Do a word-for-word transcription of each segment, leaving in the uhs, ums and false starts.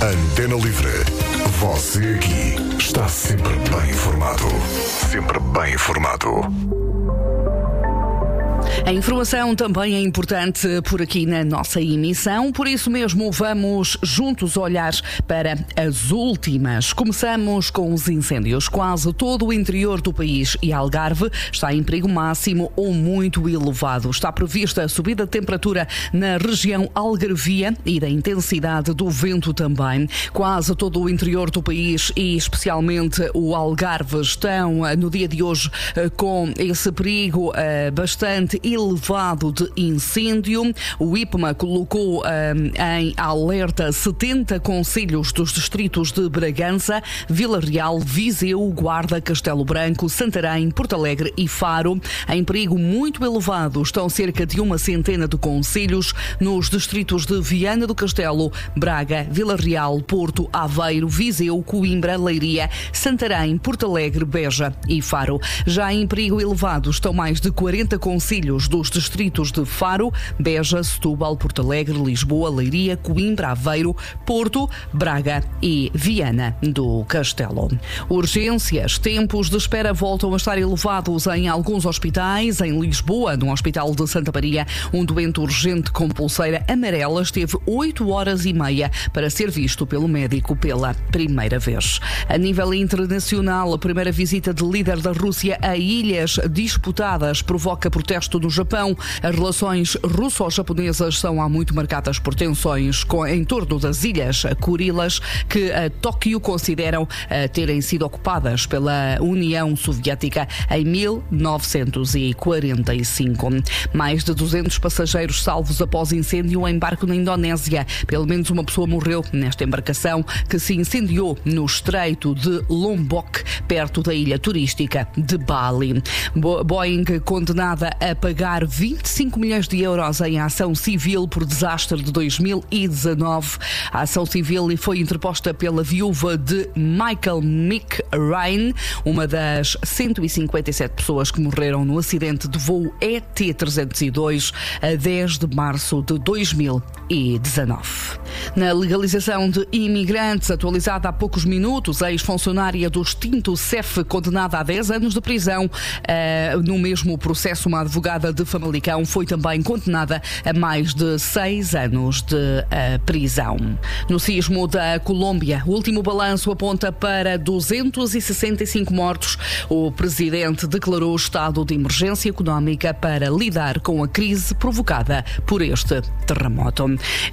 Antena Livre. Você aqui está sempre bem informado. Sempre bem informado. A informação também é importante por aqui na nossa emissão, por isso mesmo vamos juntos olhar para as últimas. Começamos com os incêndios. Quase todo o interior do país e Algarve está em perigo máximo ou muito elevado. Está prevista a subida de temperatura na região algarvia e da intensidade do vento também. Quase todo o interior do país e especialmente o Algarve estão no dia de hoje com esse perigo bastante elevado de incêndio. O IPMA colocou um, em alerta setenta concelhos dos distritos de Bragança, Vila Real, Viseu, Guarda, Castelo Branco, Santarém, Porto Alegre e Faro. Em perigo muito elevado estão cerca de uma centena de concelhos nos distritos de Viana do Castelo, Braga, Vila Real, Porto, Aveiro, Viseu, Coimbra, Leiria, Santarém, Porto Alegre, Beja e Faro. Já em perigo elevado estão mais de quarenta concelhos dos distritos de Faro, Beja, Setúbal, Porto Alegre, Lisboa, Leiria, Coimbra, Aveiro, Porto, Braga e Viana do Castelo. Urgências. Tempos de espera voltam a estar elevados em alguns hospitais. Em Lisboa, no Hospital de Santa Maria, um doente urgente com pulseira amarela esteve oito horas e meia para ser visto pelo médico pela primeira vez. A nível internacional, a primeira visita de líder da Rússia a ilhas disputadas provoca protesto no Japão. As relações russo-japonesas são há muito marcadas por tensões com, em torno das ilhas Kurilas, que a Tóquio consideram a terem sido ocupadas pela União Soviética em mil novecentos e quarenta e cinco. Mais de duzentos passageiros salvos após incêndio em barco na Indonésia. Pelo menos uma pessoa morreu nesta embarcação que se incendiou no estreito de Lombok, perto da ilha turística de Bali. Boeing condenada a pagar vinte e cinco milhões de euros em ação civil por desastre de dois mil e dezanove. A ação civil foi interposta pela viúva de Michael McRae, uma das cento e cinquenta e sete pessoas que morreram no acidente de voo E T trezentos e dois a dez de março de dois mil e dezanove. Na legalização de imigrantes, atualizada há poucos minutos, a ex-funcionária do extinto C E F, condenada a dez anos de prisão. Uh, no mesmo processo, uma advogada de Famalicão foi também condenada a mais de seis anos de uh, prisão. No sismo da Colômbia, o último balanço aponta para duzentos e sessenta e cinco mortos. O presidente declarou estado de emergência económica para lidar com a crise provocada por este terremoto.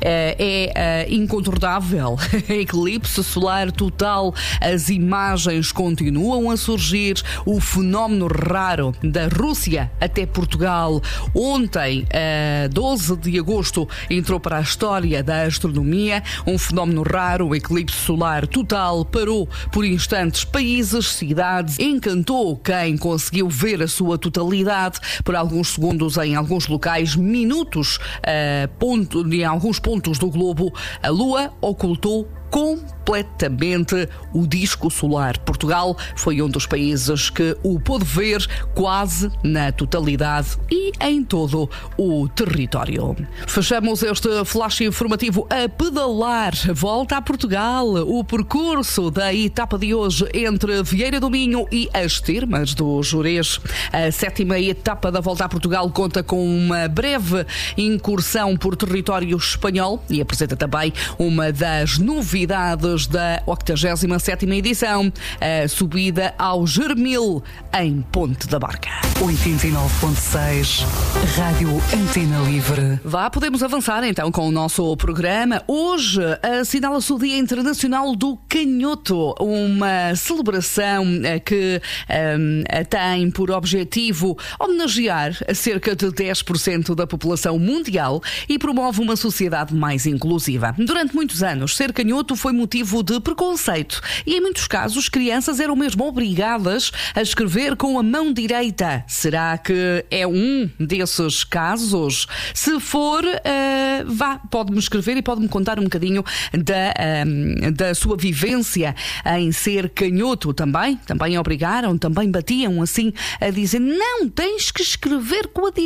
É, é incontornável. Eclipse solar total. As imagens continuam a surgir. O fenómeno raro da Rússia até Portugal. Ontem, doze de agosto, entrou para a história da astronomia. Um fenómeno raro, o eclipse solar total, parou por instantes países, cidades, encantou quem conseguiu ver a sua totalidade por alguns segundos em alguns locais, minutos, uh, ponto, em alguns pontos do globo. A Lua ocultou completamente o disco solar. Portugal foi um dos países que o pôde ver quase na totalidade e em todo o território. Fechamos este flash informativo a pedalar. Volta a Portugal. O percurso da etapa de hoje entre Vieira do Minho e as Termas do Jurez. A sétima etapa da Volta a Portugal conta com uma breve incursão por território espanhol e apresenta também uma das novidades da octagésima sétima edição, a subida ao Germil, em Ponte da Barca. oitenta e nove ponto seis Rádio Antena Livre. Vá, podemos avançar então com o nosso programa. Hoje assinala-se o Dia Internacional do Canhoto, uma celebração que um, tem por objetivo homenagear cerca de dez por cento da população mundial e promove uma sociedade mais inclusiva. Durante muitos anos, ser canhoto foi motivo de preconceito e, em muitos casos, crianças eram mesmo obrigadas a escrever com a mão direita. Será que é um desses casos? Se for, uh, vá, pode-me escrever e pode-me contar um bocadinho da, uh, da sua vivência em ser canhoto também. Também obrigaram, também batiam assim a dizer: não, tens que escrever com a direita.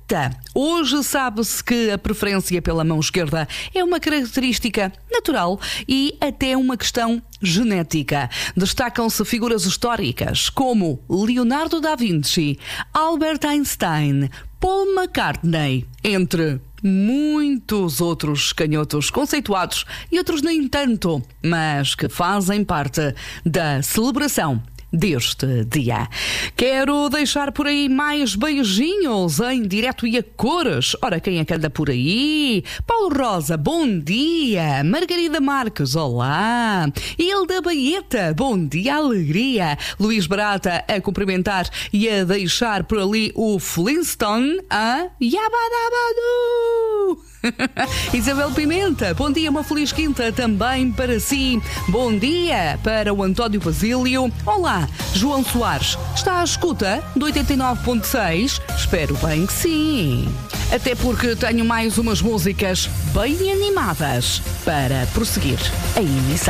canhota. Hoje sabe-se que a preferência pela mão esquerda é uma característica natural e até uma questão genética. Destacam-se figuras históricas como Leonardo da Vinci, Albert Einstein, Paul McCartney, entre muitos outros canhotos conceituados e outros nem tanto, mas que fazem parte da celebração deste dia. Quero deixar por aí mais beijinhos em direto e a cores. Ora, quem é que anda por aí? Paulo Rosa, bom dia. Margarida Marques, olá. Hilda Baeta, bom dia, alegria. Luís Barata a cumprimentar e a deixar por ali o Flintstone a Yabadabadu. Isabel Pimenta, bom dia, uma feliz quinta também para si. Bom dia para o António Basílio. Olá, João Soares, está à escuta do oitenta e nove ponto seis? Espero bem que sim. Até porque tenho mais umas músicas bem animadas para prosseguir a emissão.